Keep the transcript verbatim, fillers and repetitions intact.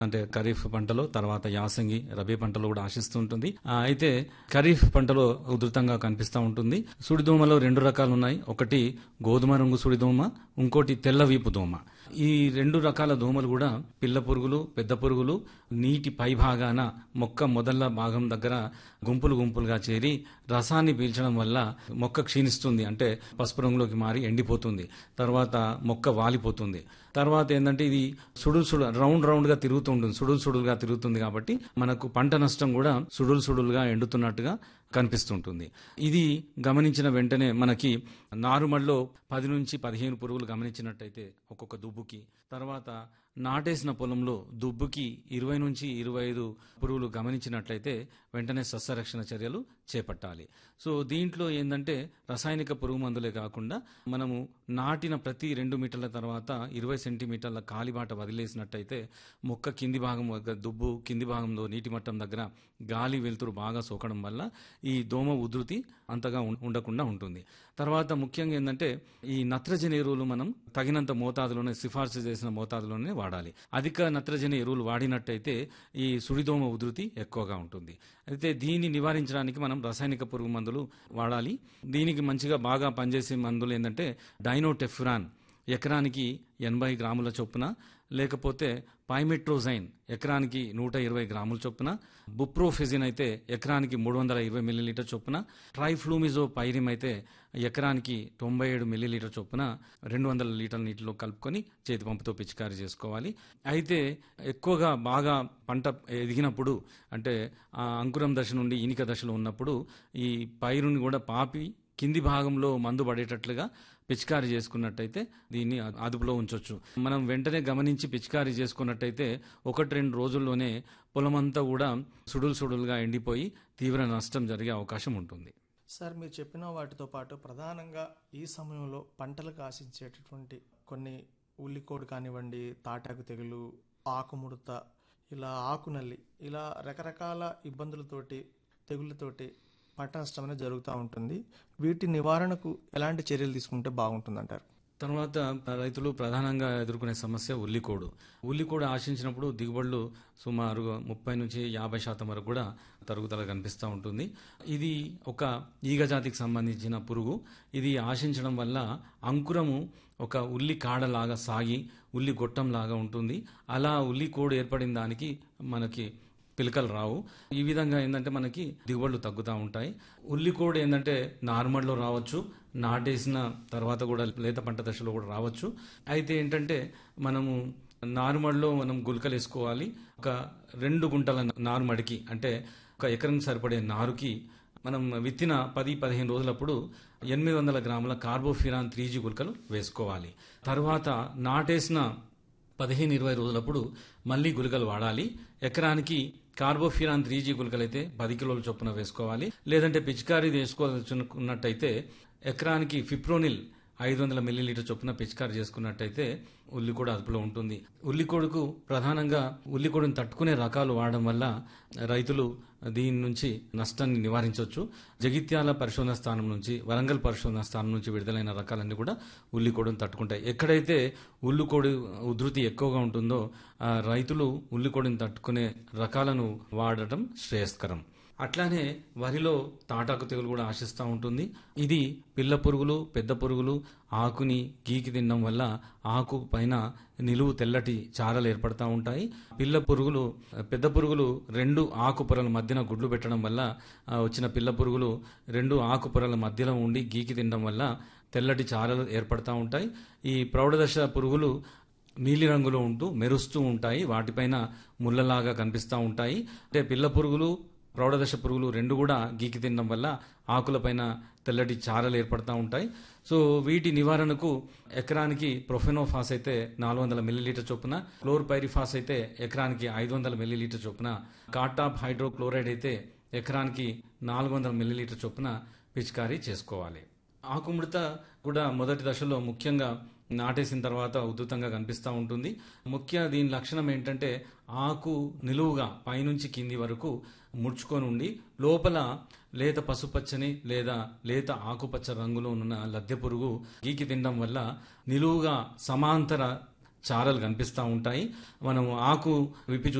అంటే ఖరీఫ్ పంటలో, తర్వాత యాసంగి, రబీ పంటలో కూడా ఆశిస్తూ ఉంటుంది. ఆ, అయితే ఖరీఫ్ పంటలో ఉధృతంగా కనిపిస్తూ ఉంటుంది. సుడిదోమలో రెండు రకాలు ఉన్నాయి. ఒకటి గోధుమ రంగు సుడిదోమ, ఇంకోటి తెల్ల వీపు దోమ. ఈ రెండు రకాల దోమలు కూడా పిల్ల పురుగులు, పెద్ద పురుగులు నీటి పై భాగాన మొక్క మొదళ్ళ భాగం దగ్గర గుంపులు గుంపులుగా చేరి రసాన్ని పీల్చడం వల్ల మొక్క క్షీణిస్తుంది. అంటే పసుపు రంగులోకి మారి ఎండిపోతుంది. తర్వాత మొక్క వాలిపోతుంది. తర్వాత ఏంటంటే ఇది సుడులు సుడు రౌండ్ రౌండ్ గా తిరుగుతూ ఉంటుంది. సుడులు సుడులుగా తిరుగుతుంది కాబట్టి మనకు పంట నష్టం కూడా సుడులు సుడులుగా ఎండుతున్నట్టుగా కనిపిస్తుంటుంది. ఇది గమనించిన వెంటనే మనకి నారుమడిలో పది నుంచి పదిహేను పురుగులు గమనించినట్టయితే ఒక్కొక్క దుబ్బుకి, తర్వాత నాటేసిన పొలంలో దుబ్బుకి ఇరవై నుంచి ఇరవై ఐదు పురుగులు గమనించినట్లయితే వెంటనే సస్యరక్షణ చర్యలు చేపట్టాలి. సో దీంట్లో ఏంటంటే రసాయనిక పురుగు మందులే కాకుండా మనము నాటిన ప్రతి రెండు మీటర్ల తర్వాత ఇరవై సెంటీమీటర్ల కాలిబాట వదిలేసినట్టయితే మొక్క కింది భాగం, దుబ్బు కింది భాగంలో నీటి మట్టం దగ్గర గాలి వెలుతురు బాగా సోకడం వల్ల ఈ దోమ ఉధృతి అంతగా ఉండకుండా ఉంటుంది. తర్వాత ముఖ్యంగా ఏంటంటే ఈ నత్రజని ఎరువులు మనం తగినంత మోతాదులోనే, సిఫార్సు చేసిన మోతాదులోనే వాడాలి. అధిక నత్రజని ఎరువులు వాడినట్టయితే ఈ సుడిదోమ ఉధృతి ఎక్కువగా ఉంటుంది. అయితే దీన్ని నివారించడానికి మనం రసాయనిక పురుగు మందులు వాడాలి. దీనికి మంచిగా బాగా పనిచేసే మందులు ఏంటంటే డైనోటెఫ్యురాన్ ఎకరానికి ఎనభై గ్రాముల చొప్పున, లేకపోతే పైమెట్రోజైన్ ఎకరానికి నూట ఇరవై గ్రాముల చొప్పున, బుప్రోఫెజిన్ అయితే ఎకరానికి మూడు వందల ఇరవై మిల్లీలీటర్ చొప్పున, ట్రైఫ్లూమిజో పైరిమ్ అయితే ఎకరానికి తొంభై ఏడు మిల్లీలీటర్ చొప్పున రెండు వందల లీటర్ల నీటిలో కలుపుకొని చేతి పంపుతో పిచికారీ చేసుకోవాలి. అయితే ఎక్కువగా బాగా పంట ఎదిగినప్పుడు, అంటే ఆ అంకురం దశ నుండి ఈనిక దశలో ఉన్నప్పుడు ఈ పైరుని కూడా పాపి కింది భాగంలో మందు పడేటట్లుగా పిచికారీ చేసుకున్నట్టయితే దీన్ని అదుపులో ఉంచవచ్చు. మనం వెంటనే గమనించి పిచికారీ చేసుకున్నట్టయితే ఒకటి రెండు రోజుల్లోనే పొలమంతా కూడా సుడులు సుడులుగా ఎండిపోయి తీవ్ర నష్టం జరిగే అవకాశం ఉంటుంది. సార్, మీరు చెప్పిన వాటితో పాటు ప్రధానంగా ఈ సమయంలో పంటలకు ఆశించేటటువంటి కొన్ని ఉల్లికోడు కానివ్వండి, తాటాకు తెగులు, ఆకుముడత, ఇలా ఆకునల్లి, ఇలా రకరకాల ఇబ్బందులతోటి, తెగుళ్ళతోటి పంట నష్టం అనేది జరుగుతూ ఉంటుంది. వీటి నివారణకు ఎలాంటి చర్యలు తీసుకుంటే బాగుంటుందంటారు? తర్వాత రైతులు ప్రధానంగా ఎదుర్కొనే సమస్య ఉల్లికోడు. ఉల్లికోడు ఆశించినప్పుడు దిగుబడులు సుమారు ముప్పై నుంచి యాభై శాతం వరకు కూడా తరుగుదల కనిపిస్తూ ఉంటుంది. ఇది ఒక ఈగ జాతికి సంబంధించిన పురుగు. ఇది ఆశించడం వల్ల అంకురము ఒక ఉల్లి కాడలాగా సాగి ఉల్లి గొట్టంలాగా ఉంటుంది. అలా ఉల్లికోడు ఏర్పడిన దానికి మనకి పిలకలు రావు. ఈ విధంగా ఏంటంటే మనకి దిగుబడులు తగ్గుతూ ఉంటాయి. ఉల్లికోడు ఏంటంటే నార్మల్లో రావచ్చు, నాటేసిన తర్వాత కూడా లేత పంట దశలో కూడా రావచ్చు. అయితే ఏంటంటే మనము నారుమడిలో మనం గులకలు వేసుకోవాలి. ఒక రెండు గుంటల నారుమడికి, అంటే ఒక ఎకరం సరిపడే నారుకి మనం విత్తిన పది పదిహేను రోజులప్పుడు ఎనిమిది వందల గ్రాముల కార్బోఫిరాన్ త్రీ జీ గులకలు వేసుకోవాలి. తర్వాత నాటేసిన పదిహేను ఇరవై రోజులప్పుడు మళ్ళీ గుళికలు వాడాలి. ఎకరానికి కార్బోఫిరాన్ త్రీ జీ గుళికలు అయితే పది కిలోల చొప్పున వేసుకోవాలి. లేదంటే పిచికారీ వేసుకోవాలనుకున్నట్టయితే ఎకరానికి ఫిప్రోనిల్ ఐదు వందల మిల్లీలీటర్ చొప్పున పిచికారీ చేసుకున్నట్టయితే ఉల్లికోడు అదుపులో ఉంటుంది. ఉల్లికోడుకు ప్రధానంగా ఉల్లికోడుని తట్టుకునే రకాలు వాడడం వల్ల రైతులు దీని నుంచి నష్టాన్ని నివారించవచ్చు. జగిత్యాల పరిశోధన స్థానం నుంచి, వరంగల్ పరిశోధన స్థానం నుంచి విడుదలైన రకాలన్నీ కూడా ఉల్లికోడుని తట్టుకుంటాయి. ఎక్కడైతే ఉల్లికోడు ఉధృతి ఎక్కువగా ఉంటుందో ఆ రైతులు ఉల్లికోడుని తట్టుకునే రకాలను వాడటం శ్రేయస్కరం. అట్లానే వరిలో తాటాకు తెగులు కూడా ఆశిస్తూ ఉంటుంది. ఇది పిల్ల పురుగులు, పెద్ద పురుగులు ఆకుని గీకి తినడం వల్ల ఆకు పైన నిలువు తెల్లటి చారలు ఏర్పడతా ఉంటాయి. పిల్ల పురుగులు, పెద్ద పురుగులు రెండు ఆకు పొరల మధ్యన గుడ్లు పెట్టడం వల్ల వచ్చిన పిల్ల పురుగులు రెండు ఆకు పొరల మధ్యలో ఉండి గీకి తినడం వల్ల తెల్లటి చారలు ఏర్పడతా ఉంటాయి. ఈ ప్రౌఢదశ పురుగులు నీలి రంగులో ఉంటూ మెరుస్తూ ఉంటాయి. వాటిపైన ముళ్ళలాగా కనిపిస్తూ ఉంటాయి. అంటే పిల్ల పురుగులు, ప్రౌఢదశ పురుగులు రెండు కూడా గీకి తినడం వల్ల ఆకులపైన తెల్లటి చారలు ఏర్పడతా ఉంటాయి. సో వీటి నివారణకు ఎకరానికి ప్రొఫెనోఫాస్ అయితే నాలుగు వందల మిల్లీలీటర్ చొప్పున, క్లోర్పైరిఫాస్ అయితే ఎకరానికి ఐదు వందల మిల్లీలీటర్ చొప్పున, కార్టాప్ హైడ్రోక్లోరైడ్ అయితే ఎకరానికి నాలుగు వందల మిల్లీలీటర్ చొప్పున పిచికారీ చేసుకోవాలి. ఆకుముడత కూడా మొదటి దశలో ముఖ్యంగా నాటేసిన తర్వాత ఉధృతంగా కనిపిస్తూ ఉంటుంది. ముఖ్య దీని లక్షణం ఏంటంటే ఆకు నిలువుగా పైనుంచి కింది వరకు ముడుచుకొని ఉండి లోపల లేత పసుపచ్చని లేదా లేత ఆకుపచ్చ రంగులో ఉన్న లద్దె పురుగు గీకి తినడం వల్ల నిలువుగా సమాంతర చారలు కనిపిస్తూ ఉంటాయి. మనం ఆకు విప్పి